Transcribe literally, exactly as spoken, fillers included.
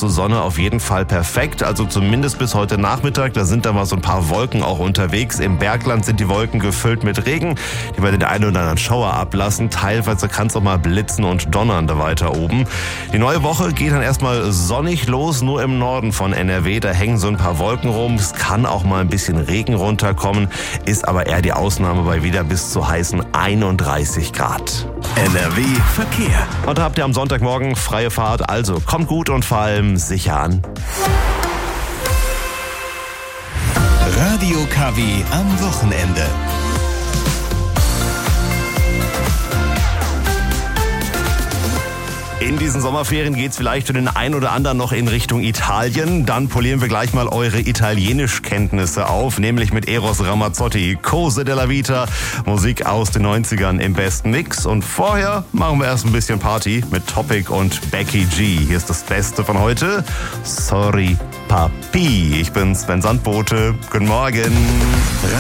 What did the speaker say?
zu Sonne auf jeden Fall perfekt. Also zumindest bis heute Nachmittag. Da sind da mal so ein paar Wolken auch unterwegs. Im Bergland sind die Wolken gefüllt mit Regen, die bei den einen oder anderen Schauer ablassen. Teilweise kann es auch mal blitzen und donnern da weiter oben. Die neue Woche geht dann erstmal sonnig los, nur im Norden von N R W. Da hängen so ein paar Wolken rum. Es kann auch mal ein bisschen Regen runterkommen, ist aber eher die Ausnahme bei wieder bis zu heißen einunddreißig Grad. N R W Verkehr. Und da habt ihr am Sonntagmorgen freie Fahrt, also kommt gut und vor allem sicher an. Radio K W am Wochenende. In diesen Sommerferien geht's vielleicht für den einen oder anderen noch in Richtung Italien. Dann polieren wir gleich mal eure Italienischkenntnisse auf, nämlich mit Eros Ramazzotti, Cose della Vita, Musik aus den neunzigern im besten Mix. Und vorher machen wir erst ein bisschen Party mit Topic und Becky G. Hier ist das Beste von heute. Sorry, Papi. Ich bin Sven Sandbote. Guten Morgen.